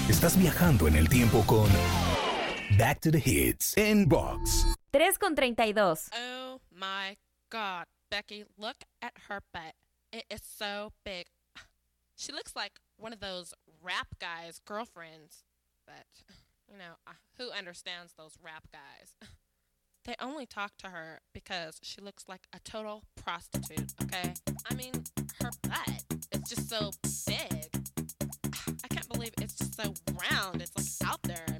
Estás viajando en el tiempo con Back to the Hits en Box. 3:32. Oh my God, Becky, look at her butt. It is so big. She looks like one of those rap guys' girlfriends. But, who understands those rap guys? They only talk to her because she looks like a total prostitute, okay? I mean, her butt is just so big. I can't believe it's just so round. It's like out there.